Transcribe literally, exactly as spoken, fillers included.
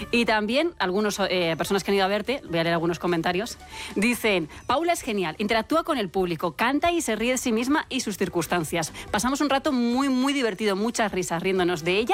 Y también algunas eh, personas que han ido a verte, voy a leer algunos comentarios, dicen: Paula es genial, interactúa con el público, canta y se ríe de sí misma y sus circunstancias. Pasamos un rato muy, muy divertido, muchas risas riéndonos de ella